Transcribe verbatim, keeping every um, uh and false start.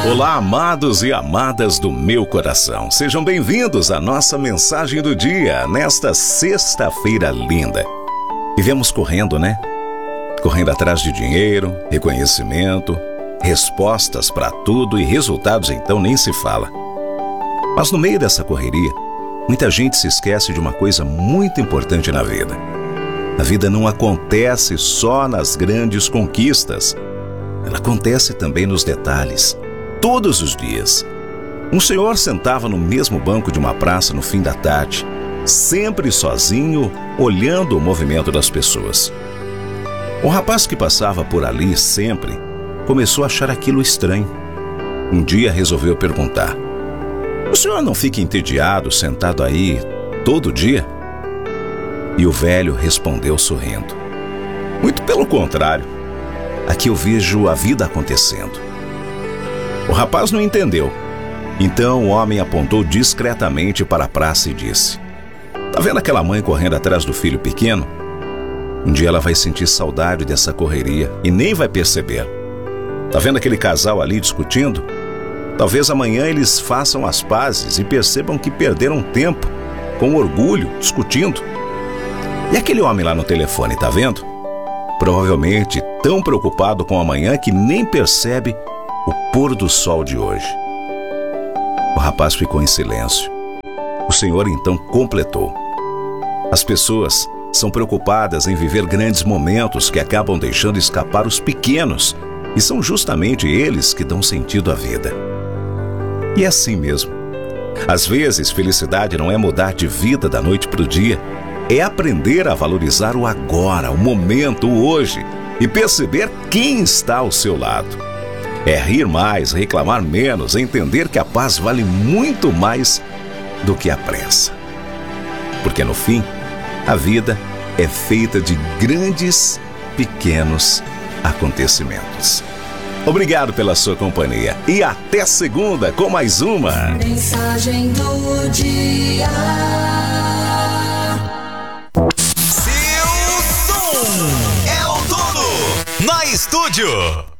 Olá, amados e amadas do meu coração. Sejam bem-vindos à nossa mensagem do dia, nesta sexta-feira linda. Vivemos correndo, né? Correndo atrás de dinheiro, reconhecimento, respostas para tudo e resultados então nem se fala. Mas no meio dessa correria, muita gente se esquece de uma coisa muito importante na vida. A vida não acontece só nas grandes conquistas. Ela acontece também nos detalhes. Todos os dias. Um senhor sentava no mesmo banco de uma praça no fim da tarde, sempre sozinho, olhando o movimento das pessoas. Um rapaz que passava por ali sempre começou a achar aquilo estranho. Um dia resolveu perguntar: "O senhor não fica entediado sentado aí todo dia?" E o velho respondeu sorrindo: "Muito pelo contrário. Aqui eu vejo a vida acontecendo." O rapaz não entendeu. Então o homem apontou discretamente para a praça e disse: "Tá vendo aquela mãe correndo atrás do filho pequeno? Um dia ela vai sentir saudade dessa correria e nem vai perceber. Tá vendo aquele casal ali discutindo? Talvez amanhã eles façam as pazes e percebam que perderam tempo, com orgulho, discutindo. E aquele homem lá no telefone, tá vendo? Provavelmente tão preocupado com amanhã que nem percebe o pôr do sol de hoje." O rapaz ficou em silêncio. O senhor então completou: "As pessoas são preocupadas em viver grandes momentos que acabam deixando escapar os pequenos, e são justamente eles que dão sentido à vida." E é assim mesmo. Às vezes, felicidade não é mudar de vida da noite para o dia, é aprender a valorizar o agora, o momento, o hoje, e perceber quem está ao seu lado. É rir mais, reclamar menos, entender que a paz vale muito mais do que a pressa. Porque no fim, a vida é feita de grandes, pequenos acontecimentos. Obrigado pela sua companhia e até segunda com mais uma Mensagem do dia. Seu som é o dono. No estúdio.